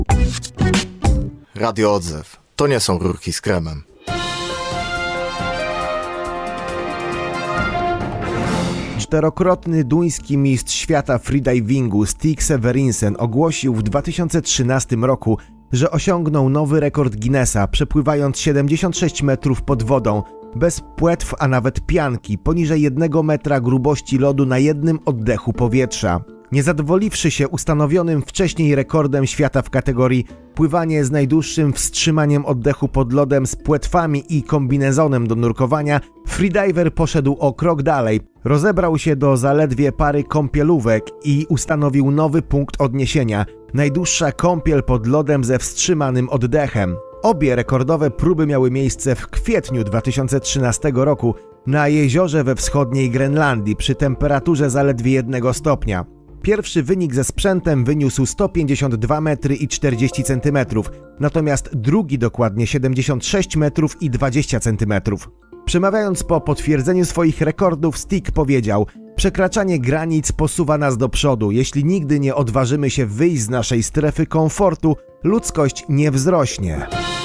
Radio Odzew. To nie są rurki z kremem. Czterokrotny duński mistrz świata freedivingu Stig Severinsen ogłosił w 2013 roku, że osiągnął nowy rekord Guinnessa, przepływając 76 metrów pod wodą, bez płetw, a nawet pianki, poniżej 1 metra grubości lodu na jednym oddechu powietrza. Nie zadowoliwszy się ustanowionym wcześniej rekordem świata w kategorii pływanie z najdłuższym wstrzymaniem oddechu pod lodem z płetwami i kombinezonem do nurkowania, freediver poszedł o krok dalej. Rozebrał się do zaledwie pary kąpielówek i ustanowił nowy punkt odniesienia. Najdłuższa kąpiel pod lodem ze wstrzymanym oddechem. Obie rekordowe próby miały miejsce w kwietniu 2013 roku na jeziorze we wschodniej Grenlandii przy temperaturze zaledwie 1 stopnia. Pierwszy wynik ze sprzętem wyniósł 152 metry i 40 cm, natomiast drugi dokładnie 76 metrów i 20 cm. Przemawiając po potwierdzeniu swoich rekordów, Stig powiedział: przekraczanie granic posuwa nas do przodu. Jeśli nigdy nie odważymy się wyjść z naszej strefy komfortu, ludzkość nie wzrośnie.